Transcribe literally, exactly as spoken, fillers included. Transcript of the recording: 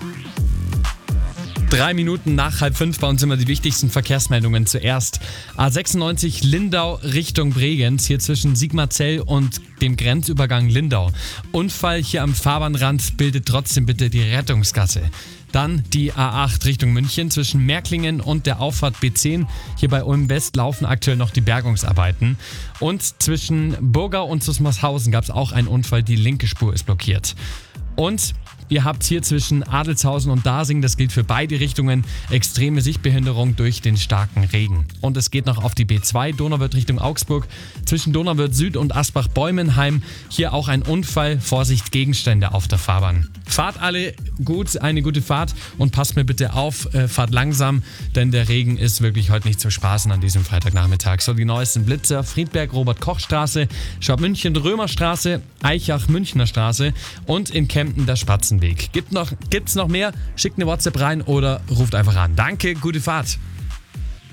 Drei Minuten nach halb fünf bei uns immer die wichtigsten Verkehrsmeldungen zuerst. A sechsundneunzig Lindau Richtung Bregenz, hier zwischen Sigmarzell und dem Grenzübergang Lindau. Unfall hier am Fahrbahnrand, bildet trotzdem bitte die Rettungsgasse. Dann die A acht Richtung München zwischen Märklingen und der Auffahrt B zehn. Hier bei Ulm West laufen aktuell noch die Bergungsarbeiten. Und zwischen Burgau und Susmarshausen gab es auch einen Unfall, die linke Spur ist blockiert. Und ihr habt hier zwischen Adelshausen und Dasing, das gilt für beide Richtungen, extreme Sichtbehinderung durch den starken Regen. Und es geht noch auf die B zwei, Donauwörth Richtung Augsburg, zwischen Donauwörth Süd und Asbach-Bäumenheim. Hier auch ein Unfall, Vorsicht, Gegenstände auf der Fahrbahn. Fahrt alle gut, eine gute Fahrt und passt mir bitte auf, äh, fahrt langsam, denn der Regen ist wirklich heute nicht zu spaßen an diesem Freitagnachmittag. So, die neuesten Blitzer, Friedberg, Robert-Koch-Straße, Schwab-München, Römerstraße, Eichach, Münchner Straße und in Kempten der Spatzenweg. Gibt noch, gibt's noch mehr? Schickt eine WhatsApp rein oder ruft einfach an. Danke, gute Fahrt.